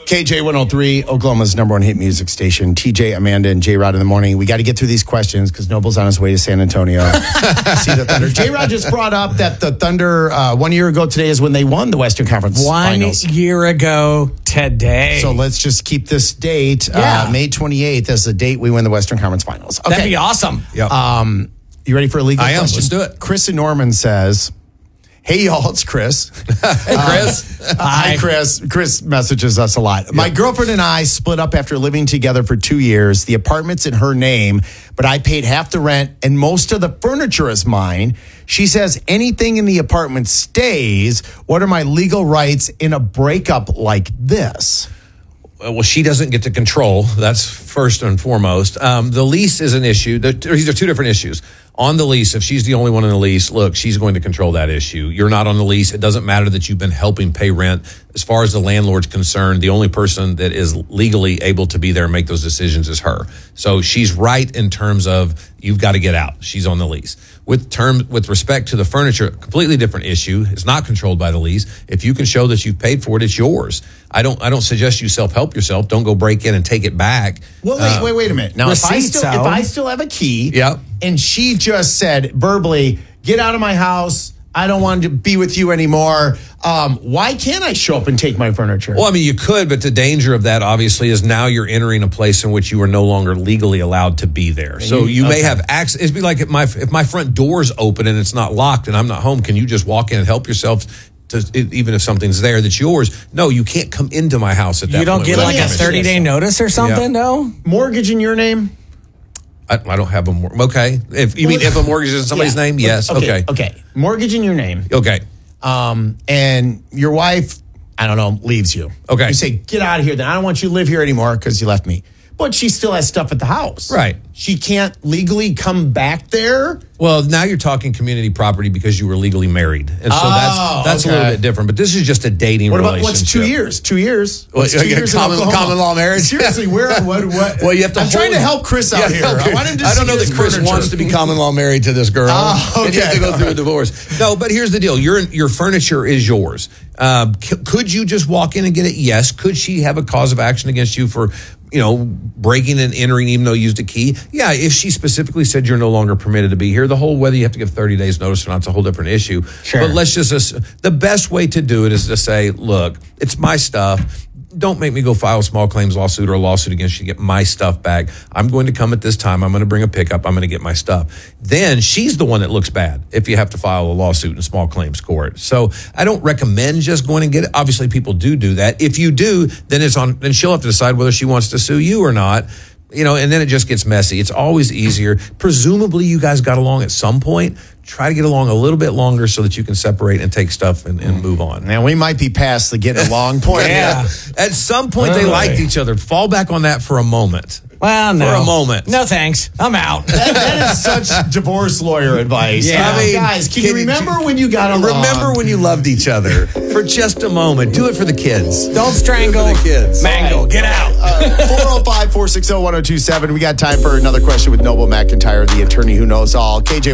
KJ103, Oklahoma's number one hit music station. TJ, Amanda, and J-Rod in the morning. We got to get through these questions because Noble's on his way to San Antonio to see the Thunder. J-Rod just brought up that the Thunder, 1 year ago today is when they won the Western Conference Finals. 1 year ago today. So let's just keep this date, May 28th, as the date we win the Western Conference Finals. Okay. That'd be awesome. Yep. You ready for a legal question? Let's do it. Chris in Norman says... Hey, y'all, it's Chris. Hey, Chris. Hi, Chris. Chris messages us a lot. Yep. My girlfriend and I split up after living together for 2 years. The apartment's in her name, but I paid half the rent, and most of the furniture is mine. She says anything in the apartment stays. What are my legal rights in a breakup like this? Well, she doesn't get to control. That's first and foremost. The lease is an issue. These are two different issues. On the lease, if she's the only one in the lease, look, she's going to control that issue. You're not on the lease. It doesn't matter that you've been helping pay rent. As far as the landlord's concerned, the only person that is legally able to be there and make those decisions is her. So she's right in terms of you've got to get out. She's on the lease. With respect to the furniture, completely different issue. It's not controlled by the lease. If you can show that you've paid for it, it's yours. I don't suggest you self-help yourself. Don't go break in and take it back. Well, wait a minute. Now, if I still have a key, and she just said verbally, get out of my house, I don't want to be with you anymore. Why can't I show up and take my furniture? Well, I mean, you could, but the danger of that, obviously, is now you're entering a place in which you are no longer legally allowed to be there. So you may have access. It'd be like if my front door's open and it's not locked and I'm not home, can you just walk in and help yourself? Even if something's there that's yours, no, you can't come into my house at that point. You don't get like a 30-day notice or something, no? Mortgage in your name? I don't have a mortgage. Okay. If a mortgage is in somebody's name, yes. Okay. Mortgage in your name. Okay. And your wife, I don't know, leaves you. Okay. You say, get out of here. Then I don't want you to live here anymore because you left me. But she still has stuff at the house. Right. She can't legally come back there. Well, now you're talking community property because you were legally married. And so that's a little bit different. But this is just a dating relationship. What's 2 years? 2 years? What's 2 years common law marriage? Seriously, what? Well, you have to. I'm trying to help Chris out here. I don't know that Chris wants to be common law married to this girl. And you have to go through a divorce. No, but here's the deal. Your furniture is yours. Could you just walk in and get it? Yes. Could she have a cause of action against you for breaking and entering even though you used a key? Yeah, if she specifically said you're no longer permitted to be here, the whole whether you have to give 30 days notice or not, it's a whole different issue. Sure. But let's just, the best way to do it is to say, look, it's my stuff. Don't make me go file a small claims lawsuit or a lawsuit against you to get my stuff back. I'm going to come at this time. I'm going to bring a pickup. I'm going to get my stuff. Then she's the one that looks bad if you have to file a lawsuit in small claims court. So I don't recommend just going and get it. Obviously, people do that. If you do, then then she'll have to decide whether she wants to sue you or not. And then it just gets messy. It's always easier. Presumably, you guys got along at some point. Try to get along a little bit longer so that you can separate and take stuff and move on. Now, we might be past the getting along point. Yeah. At some point, they liked each other. Fall back on that for a moment. Well, no. For a moment. No, thanks. I'm out. That is such divorce lawyer advice. Yeah. Guys, can you remember when you got along? Remember when you loved each other for just a moment. Do it for the kids. Don't strangle the kids. Mangle. Get out. 405-460-1027. We got time for another question with Noble McIntyre, the attorney who knows all. KJ